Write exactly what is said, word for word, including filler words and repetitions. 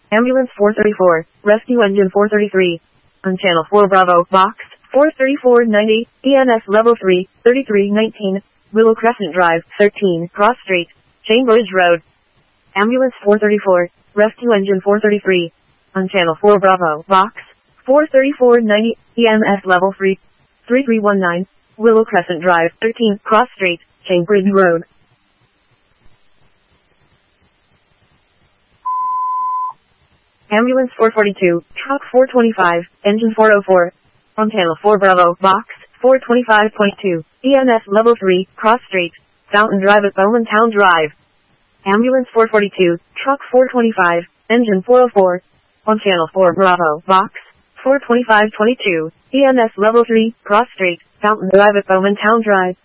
Ambulance four thirty-four, Rescue Engine four thirty-three. On Channel four Bravo, Box four thirty-four ninety, E M S Level three, thirty-three nineteen, Willow Crescent Drive, thirteen, Cross Street, Cambridge Road. Ambulance four thirty-four, Rescue Engine four thirty-three. On Channel four Bravo, Box four thirty-four ninety, E M S Level three, thirty-three nineteen, Willow Crescent Drive, thirteen, Cross Street, Cambridge Road. Ambulance four forty-two, Truck four twenty-five, Engine four oh four. On Channel four Bravo, Box four twenty-five point two, E M S Level three, Cross Street, Fountain Drive at Bowmantown Drive. Ambulance four forty-two, Truck four twenty-five, Engine four oh four. On Channel four Bravo, Box four twenty-five twenty-two, E M S Level three, Cross Street, Fountain Drive at Bowmantown Drive.